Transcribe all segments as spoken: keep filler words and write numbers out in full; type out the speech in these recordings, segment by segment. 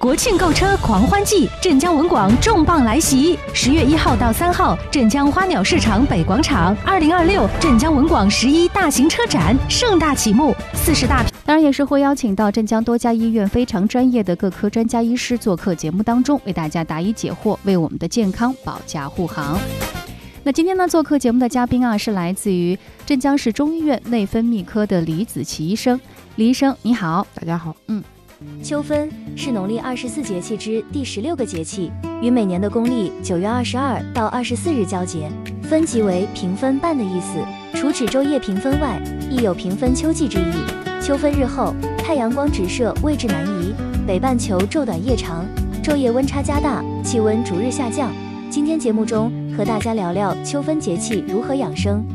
国庆购车狂欢季，镇江文广重磅来袭！十月一号到三号，镇江花鸟市场北广场，二零二六镇江文广十一大型车展盛大启幕，四十大。 当然也是会邀请到镇江多家医院非常专业的各科专家医师做客节目当中，为大家答疑解惑，为我们的健康保驾护航。那今天呢，做客节目的嘉宾啊，是来自于镇江市中医院内分泌科的李子琪医生。李医生，你好。 大家好。 嗯。 秋分是农历二十四节气之第十六个节气，与每年的公历九月二十二到二十四日交节。分即为平分半的意思，除指昼夜平分外，亦有平分秋季之意。秋分日后，太阳光直射位置南移，北半球昼短夜长，昼夜温差加大，气温逐日下降。今天节目中和大家聊聊秋分节气如何养生。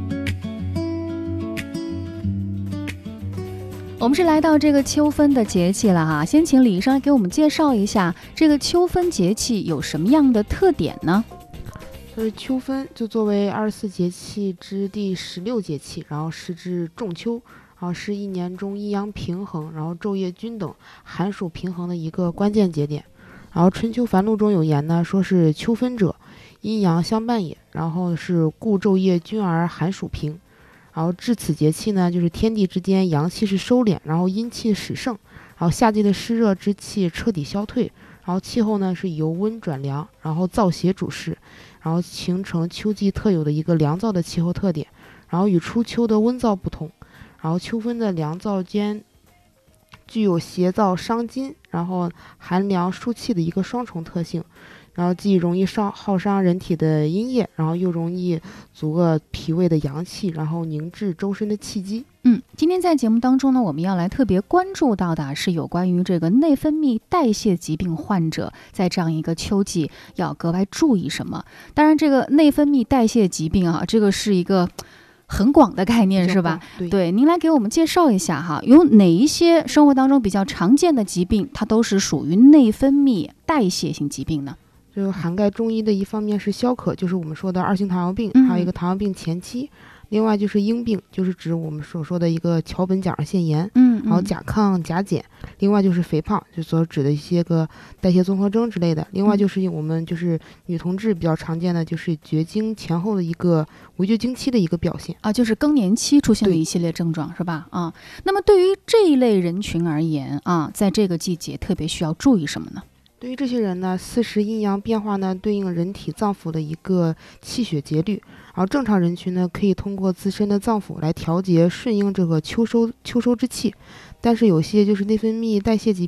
我们是来到这个秋分的节气了哈，先请李医生给我们介绍一下这个秋分节气有什么样的特点呢？ 所以秋分就作为二十四节气之第十六节气，然后时至仲秋，然后是一年中阴阳平衡，然后昼夜均等，寒暑平衡的一个关键节点。然后春秋繁露中有言呢，说是秋分者，阴阳相伴也，然后是故昼夜均而寒暑平。然后至此节气呢，就是天地之间阳气是收敛，然后阴气始盛，然后夏季的湿热之气彻底消退，然后气候呢是由温转凉，然后燥邪主事，然后形成秋季特有的一个凉燥的气候特点。然后与初秋的温燥不同，然后秋分的凉燥间具有邪燥伤筋，然后寒凉疏气的一个双重特性。然后既容易伤耗伤人体的阴液，然后又容易阻遏脾胃的阳气，然后凝滞周身的气机。 嗯，今天在节目当中呢，我们要来特别关注到的是有关于这个内分泌代谢疾病患者在这样一个秋季要格外注意什么。当然，这个内分泌代谢疾病啊，这个是一个很广的概念是吧？ 对, 对，您来给我们介绍一下哈，有哪一些生活当中比较常见的疾病，它都是属于内分泌代谢性疾病呢？ 就涵盖中医的一方面是消渴，就是我们说的二型糖尿病， 嗯、 还有一个糖尿病前期。另外就是阴病，就是指我们所说的一个桥本甲状腺炎， 嗯， 然后甲亢、甲减。另外就是肥胖，就所指的一些个代谢综合征之类的。另外就是我们就是女同志比较常见的就是绝经前后的一个围绝经期的一个表现啊，就是更年期出现的一系列症状是吧？啊，那么对于这一类人群而言啊，在这个季节特别需要注意什么呢？ 对于这些人呢，四时阴阳变化呢，对应人体脏腑的一个气血节律。然后正常人群呢，可以通过自身的脏腑来调节顺应这个秋收秋收之气。但是有些就是内分泌代谢疾病